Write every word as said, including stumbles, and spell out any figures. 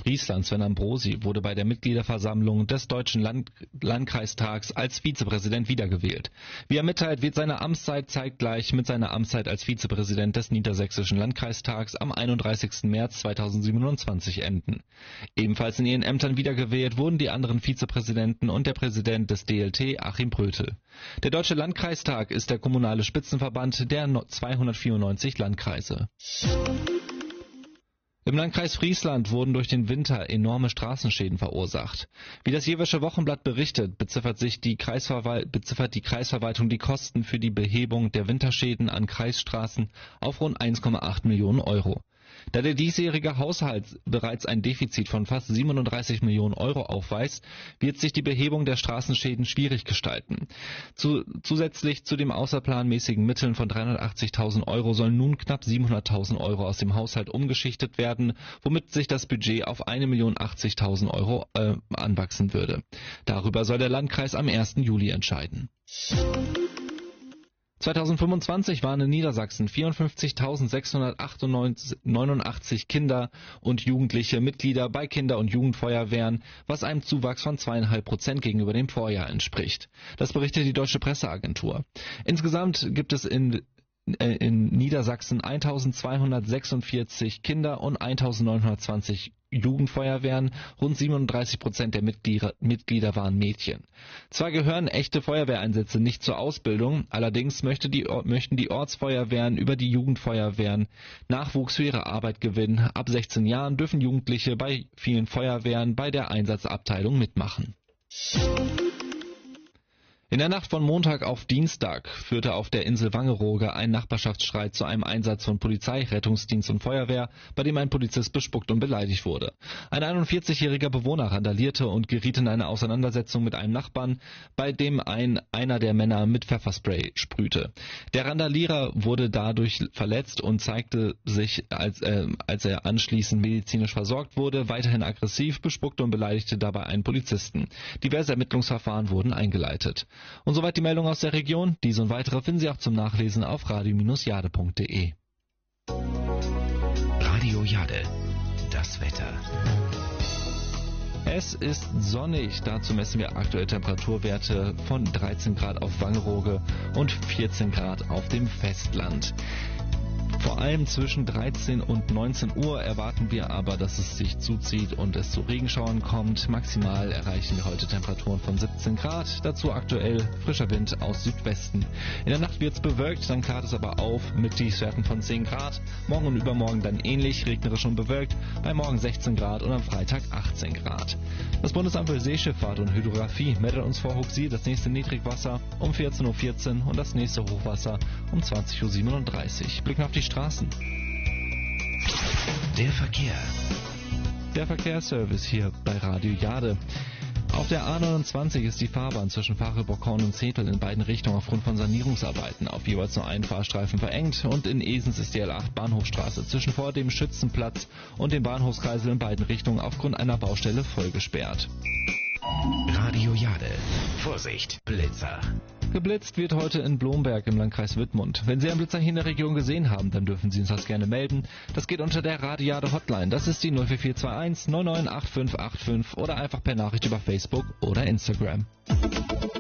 Friesland, Sven Ambrosi, wurde bei der Mitgliederversammlung des Deutschen Land- Landkreistags als Vizepräsident wiedergewählt. Wie er mitteilt, wird seine Amtszeit zeitgleich mit seiner Amtszeit als Vizepräsident des Niedersächsischen Landkreistags am einunddreißigsten März zweitausendsiebenundzwanzig enden. Ebenfalls in ihren Ämtern wiedergewählt wurden die anderen Vizepräsidenten und der Präsident des D L T, Achim Brötel. Der Deutsche Landkreistag ist der kommunale Spitzenverband der zweihundertvierundneunzig Landkreise. Im Landkreis Friesland wurden durch den Winter enorme Straßenschäden verursacht. Wie das Jewersche Wochenblatt berichtet, beziffert sich die Kreisverwal- beziffert die Kreisverwaltung die Kosten für die Behebung der Winterschäden an Kreisstraßen auf rund eins Komma acht Millionen Euro. Da der diesjährige Haushalt bereits ein Defizit von fast siebenunddreißig Millionen Euro aufweist, wird sich die Behebung der Straßenschäden schwierig gestalten. Zu, zusätzlich zu den außerplanmäßigen Mitteln von dreihundertachtzigtausend Euro sollen nun knapp siebenhunderttausend Euro aus dem Haushalt umgeschichtet werden, womit sich das Budget auf eine Million achtzigtausend Euro äh, anwachsen würde. Darüber soll der Landkreis am ersten Juli entscheiden. zweitausendfünfundzwanzig waren in Niedersachsen vierundfünfzigtausendsechshundertneunundachtzig Kinder und Jugendliche Mitglieder bei Kinder- und Jugendfeuerwehren, was einem Zuwachs von zweieinhalb Prozent gegenüber dem Vorjahr entspricht. Das berichtet die Deutsche Presseagentur. Insgesamt gibt es in in Niedersachsen eintausendzweihundertsechsundvierzig Kinder- und eintausendneunhundertzwanzig Jugendfeuerwehren, rund siebenunddreißig Prozent der Mitglieder, Mitglieder waren Mädchen. Zwar gehören echte Feuerwehreinsätze nicht zur Ausbildung, allerdings möchte die, möchten die Ortsfeuerwehren über die Jugendfeuerwehren Nachwuchs für ihre Arbeit gewinnen. Ab sechzehn Jahren dürfen Jugendliche bei vielen Feuerwehren bei der Einsatzabteilung mitmachen. In der Nacht von Montag auf Dienstag führte auf der Insel Wangerooge ein Nachbarschaftsstreit zu einem Einsatz von Polizei, Rettungsdienst und Feuerwehr, bei dem ein Polizist bespuckt und beleidigt wurde. Ein einundvierzigjähriger Bewohner randalierte und geriet in eine Auseinandersetzung mit einem Nachbarn, bei dem ein einer der Männer mit Pfefferspray sprühte. Der Randalierer wurde dadurch verletzt und zeigte sich, als, äh, als er anschließend medizinisch versorgt wurde, weiterhin aggressiv, bespuckte und beleidigte dabei einen Polizisten. Diverse Ermittlungsverfahren wurden eingeleitet. Und soweit die Meldung aus der Region. Diese und weitere finden Sie auch zum Nachlesen auf radio Bindestrich jade punkt de. Radio Jade, das Wetter. Es ist sonnig, dazu messen wir aktuelle Temperaturwerte von dreizehn Grad auf Wangerooge und vierzehn Grad auf dem Festland. Vor allem zwischen dreizehn und neunzehn Uhr erwarten wir aber, dass es sich zuzieht und es zu Regenschauern kommt. Maximal erreichen wir heute Temperaturen von siebzehn Grad, dazu aktuell frischer Wind aus Südwesten. In der Nacht wird es bewölkt, dann klart es aber auf mit Tiefstwerten von zehn Grad. Morgen und übermorgen dann ähnlich, regnerisch und bewölkt, bei morgen sechzehn Grad und am Freitag achtzehn Grad. Das Bundesamt für Seeschifffahrt und Hydrographie meldet uns vor Huxi das nächste Niedrigwasser um vierzehn Uhr vierzehn und das nächste Hochwasser um zwanzig Uhr siebenunddreißig. Blicken auf die Straßen. Der Verkehr. Der Verkehrsservice hier bei Radio Jade. Auf der A neunundzwanzig ist die Fahrbahn zwischen Fahrenbockhorn und Zetel in beiden Richtungen aufgrund von Sanierungsarbeiten auf jeweils nur einen Fahrstreifen verengt und in Esens ist die L acht Bahnhofstraße zwischen vor dem Schützenplatz und dem Bahnhofskreisel in beiden Richtungen aufgrund einer Baustelle vollgesperrt. Radio Jade. Vorsicht, Blitzer. Geblitzt wird heute in Blomberg im Landkreis Wittmund. Wenn Sie einen Blitzer hier in der Region gesehen haben, dann dürfen Sie uns das gerne melden. Das geht unter der Radio Jade Hotline. Das ist die null vier vier zwei eins neun neun acht fünf acht fünf oder einfach per Nachricht über Facebook oder Instagram.